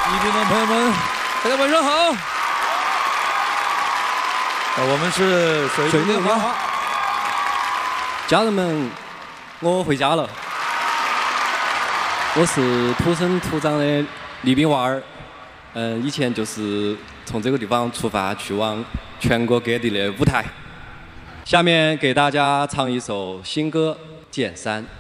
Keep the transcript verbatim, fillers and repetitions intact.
宜宾的朋友们，大家晚上好。我们是水木年华。 家人们，我回家了。我是土生土长的宜宾娃儿，嗯、呃，以前就是从这个地方出发去往全国各地的舞台。下面给大家唱一首新歌《剑山》。